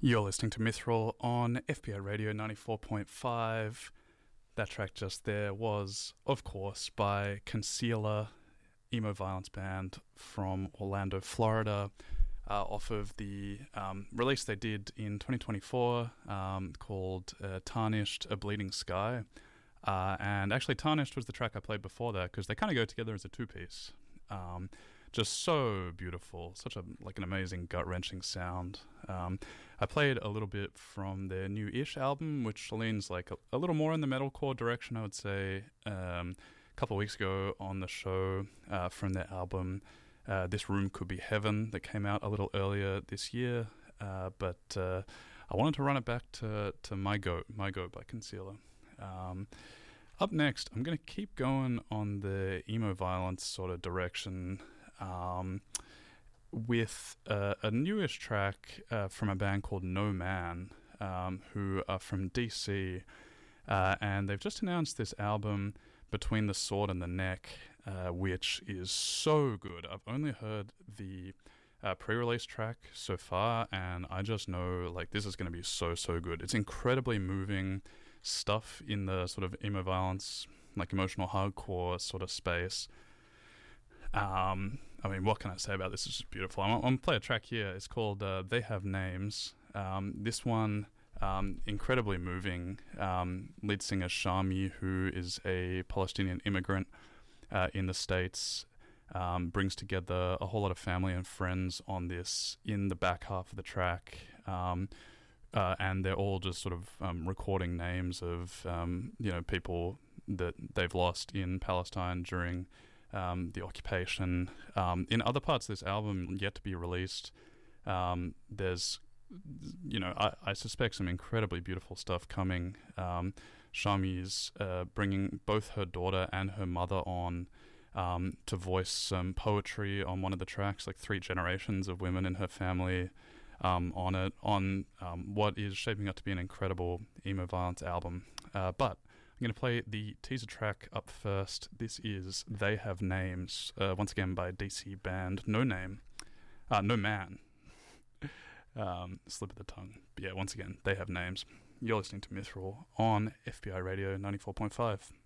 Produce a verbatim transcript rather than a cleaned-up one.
You're listening to Mithril on F B I Radio ninety-four point five. That track just there was, of course, by Concealer, emo violence band from Orlando, Florida, uh, off of the um, release they did in twenty twenty-four um, called uh, Tarnished, A Bleeding Sky. Uh, and actually, Tarnished was the track I played before that because they kind of go together as a two-piece. Um, just so beautiful, such a like an amazing gut-wrenching sound. Um, I played a little bit from their new-ish album, which leans like a, a little more in the metalcore direction, I would say. Um, a couple of weeks ago on the show uh, from their album, uh, This Room Could Be Heaven, that came out a little earlier this year. Uh, but uh, I wanted to run it back to, to My Goat, My Goat by Concealer. Um, up next, I'm going to keep going on the emo violence sort of direction um, with uh, a newish track uh, from a band called No Man, um, who are from D C, uh, and they've just announced this album, Between the Sword and the Neck, uh, which is so good. I've only heard the uh, pre-release track so far, and I just know like this is going to be so, so good. It's incredibly moving stuff in the sort of emo violence, like emotional hardcore sort of space. Um, I mean, what can I say about this? It's just beautiful. I'm, I'm going to play a track here. It's called uh, They Have Names. Um, this one, um, incredibly moving. Um, lead singer Shami, who is a Palestinian immigrant uh, in the States, um, brings together a whole lot of family and friends on this in the back half of the track. Um, Uh, and they're all just sort of um, recording names of um, you know people that they've lost in Palestine during um, the occupation. Um, in other parts of this album yet to be released, um, there's you know I, I suspect some incredibly beautiful stuff coming. Um, Shami's uh, bringing both her daughter and her mother on um, to voice some poetry on one of the tracks, like three generations of women in her family. Um, on it, on um, what is shaping up to be an incredible emo violence album. Uh, but I'm going to play the teaser track up first. This is They Have Names, uh, once again by D C band No Name, uh, No Man. um, slip of the tongue. But yeah, once again, They Have Names. You're listening to Mithril on F B I Radio ninety-four point five.